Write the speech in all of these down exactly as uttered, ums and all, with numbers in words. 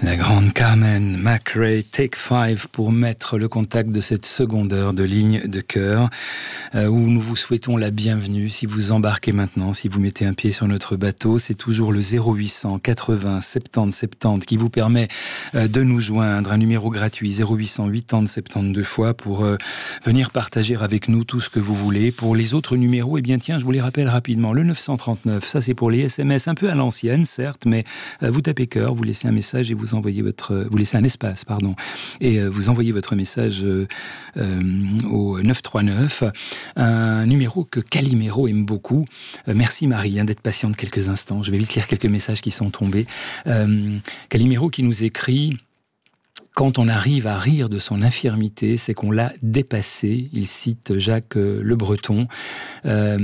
La grande Carmen McRae, Take Five, pour mettre le contact de cette seconde heure de ligne de cœur, euh, où nous vous souhaitons la bienvenue. Si vous embarquez maintenant, si vous mettez un pied sur notre bateau, c'est toujours le zéro huit cent quatre-vingts soixante-dix soixante-dix qui vous permet euh, de nous joindre. Un numéro gratuit, zéro huit cent quatre-vingts soixante-douze fois, pour euh, venir partager avec nous tout ce que vous voulez. Pour les autres numéros, eh bien tiens, je vous les rappelle rapidement. Le neuf cent trente-neuf, ça c'est pour les S M S, un peu à l'ancienne, certes, mais euh, vous tapez cœur, vous laissez un message et vous envoyez votre, vous laissez un espace, pardon, et euh, vous envoyez votre message euh, euh, au neuf trois neuf, un numéro que Calimero aime beaucoup. Euh, merci Marie hein, d'être patiente quelques instants. Je vais vite lire quelques messages qui sont tombés. Euh, Calimero qui nous écrit: quand on arrive à rire de son infirmité, c'est qu'on l'a dépassé. Il cite Jacques Le Breton. Euh,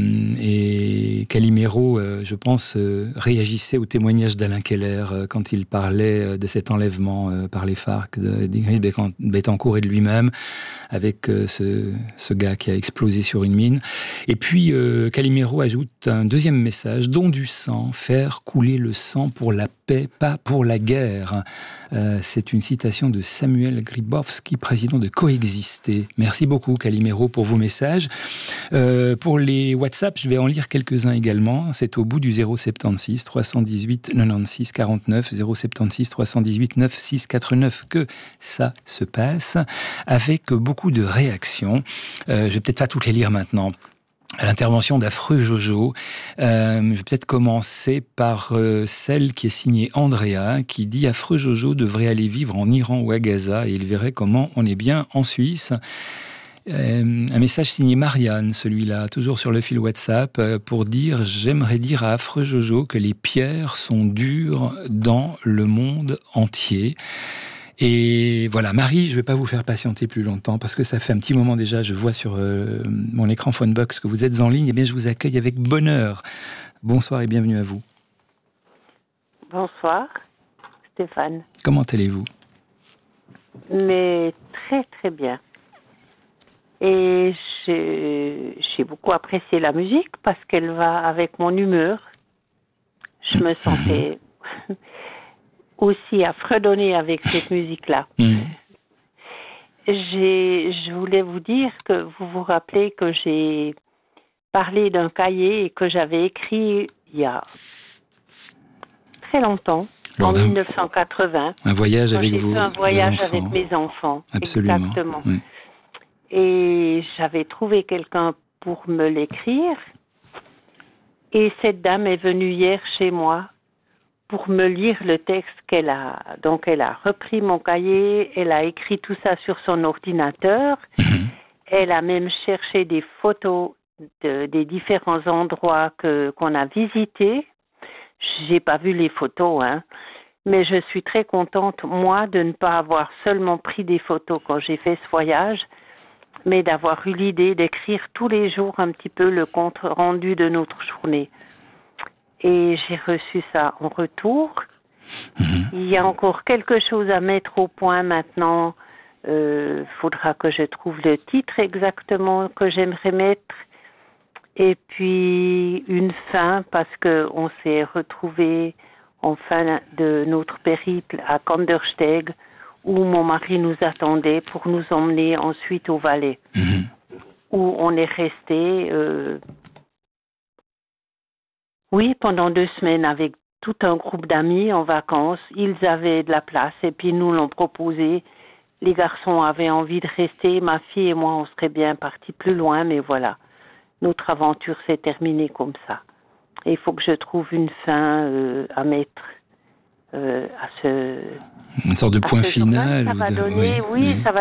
et Calimero, euh, je pense, euh, réagissait au témoignage d'Alain Keller euh, quand il parlait de cet enlèvement euh, par les FARC d'Ingrid Betancourt et de lui-même, avec euh, ce, ce gars qui a explosé sur une mine. Et puis, euh, Calimero ajoute un deuxième message: don du sang, faire couler le sang pour la paix, pas pour la guerre. Euh, c'est une citation de Samuel Grybowski, président de Coexister. Merci beaucoup Calimero pour vos messages. Euh, pour les WhatsApp, je vais en lire quelques-uns également. C'est au bout du zéro soixante-seize trois cent dix-huit quatre-vingt-seize quarante-neuf, zéro soixante-seize trois cent dix-huit quatre-vingt-seize quarante-neuf que ça se passe, avec beaucoup de réactions. Euh, je vais peut-être pas toutes les lire maintenant. À l'intervention d'Affreux Jojo, euh, je vais peut-être commencer par euh, celle qui est signée Andrea, qui dit: Affreux Jojo devrait aller vivre en Iran ou à Gaza et il verrait comment on est bien en Suisse. Euh, un message signé Marianne, celui-là, toujours sur le fil WhatsApp, euh, pour dire: j'aimerais dire à Affreux Jojo que les pierres sont dures dans le monde entier. Et voilà, Marie, je ne vais pas vous faire patienter plus longtemps, parce que ça fait un petit moment déjà, je vois sur euh, mon écran Phonebox que vous êtes en ligne. Eh bien, je vous accueille avec bonheur. Bonsoir et bienvenue à vous. Bonsoir, Stéphane. Comment allez-vous? Mais très très bien. Et j'ai, j'ai beaucoup apprécié la musique parce qu'elle va avec mon humeur. Je me sentais aussi à fredonner avec cette musique-là. Mmh. J'ai, je voulais vous dire que vous vous rappelez que j'ai parlé d'un cahier et que j'avais écrit il y a très longtemps, Lors en dix-neuf cent quatre-vingts. Un voyage avec vous, un voyage avec mes enfants. Absolument. Exactement. Oui. Et j'avais trouvé quelqu'un pour me l'écrire. Et cette dame est venue hier chez moi pour me lire le texte qu'elle a. Donc, elle a repris mon cahier, elle a écrit tout ça sur son ordinateur. Mmh. Elle a même cherché des photos de, des différents endroits que, qu'on a visités. J'ai pas vu les photos, hein. Mais je suis très contente, moi, de ne pas avoir seulement pris des photos quand j'ai fait ce voyage, mais d'avoir eu l'idée d'écrire tous les jours un petit peu le compte rendu de notre journée. Et j'ai reçu ça en retour. Mmh. Il y a encore quelque chose à mettre au point maintenant. Il euh, faudra que je trouve le titre exactement que j'aimerais mettre. Et puis une fin, parce qu'on s'est retrouvés en fin de notre périple à Kandersteg, où mon mari nous attendait pour nous emmener ensuite au Valais, mmh. où on est resté... Euh, Oui, pendant deux semaines avec tout un groupe d'amis en vacances. Ils avaient de la place et puis nous l'ont proposé. Les garçons avaient envie de rester. Ma fille et moi, on serait bien partis plus loin, mais voilà. Notre aventure s'est terminée comme ça. Et il faut que je trouve une fin euh, à mettre euh, à ce... Une sorte de point final. Ça va ou de... donner, oui, oui, oui. ça va